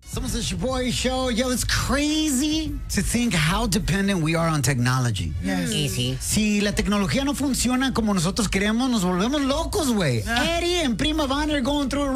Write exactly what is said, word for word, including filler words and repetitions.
Somos the Shaboy Show. Yo, it's crazy to think how dependent we are on technology. Yes. Easy. Si la tecnología no funciona como nosotros queremos, nos volvemos locos, güey. Ah. Eddie and Prima Van are going through